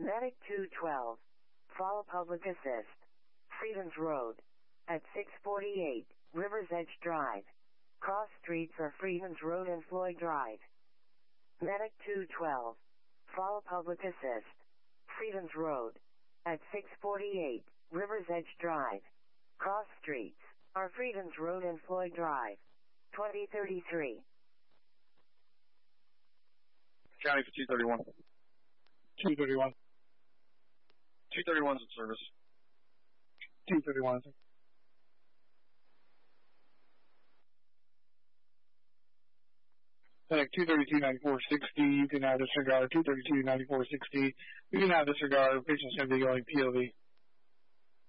Medic 212. Follow public assist. Freedoms Road. At 648, Rivers Edge Drive. Cross streets are Freedoms Road and Floyd Drive. Medic 212. Follow public assist. Freedoms Road. At 648, Rivers Edge Drive. Cross streets are Freedoms Road and Floyd Drive. 2033. County for 231. 231. 231's in service. 231, sir. Medic 232-9460, you can now disregard 232-9460. You can now disregard, patient's going to be going POV.